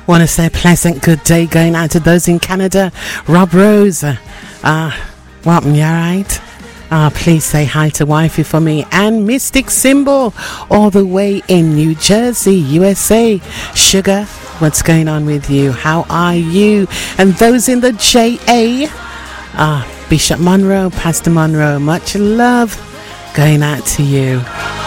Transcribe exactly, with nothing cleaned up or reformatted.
Want to say a pleasant good day going out to those in Canada. Rob Rose, uh, uh what, you alright? Uh, please say hi to wifey for me. And Mystic Symbol, all the way in New Jersey, U S A. Sugar, what's going on with you? How are you? And those in the J A, uh, Bishop Monroe, Pastor Monroe, much love going out to you.